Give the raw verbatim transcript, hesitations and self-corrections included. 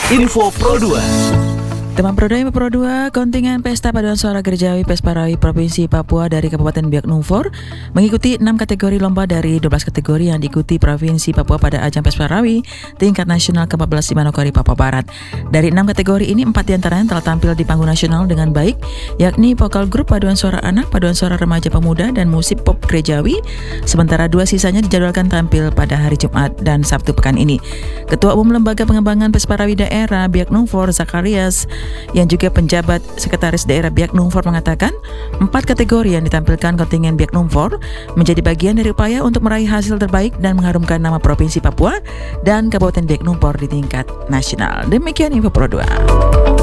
Info Pro dua. Teman Pro dua, Info Pro dua, kontingen Pesta Paduan Suara Gerejawi Pesparawi Provinsi Papua dari Kabupaten Biak Numfor mengikuti enam kategori lomba dari dua belas kategori yang diikuti Provinsi Papua pada ajang Pesparawi tingkat nasional ke empat belas di Manokwari, Papua Barat. Dari enam kategori ini, empat diantaranya telah tampil di panggung nasional dengan baik, yakni vokal grup, paduan suara anak, paduan suara remaja pemuda, dan musik pop gerejawi. Sementara dua sisanya dijadwalkan tampil pada hari Jumat dan Sabtu pekan ini. Ketua Umum Lembaga Pengembangan Pesparawi Daerah Biak Numfor, Zakarias, yang juga penjabat Sekretaris Daerah Biak Numfor, mengatakan empat kategori yang ditampilkan kontingen Biak Numfor menjadi bagian dari upaya untuk meraih hasil terbaik dan mengharumkan nama Provinsi Papua dan Kabupaten Biak Numfor di tingkat nasional. Demikian Info Pro dua.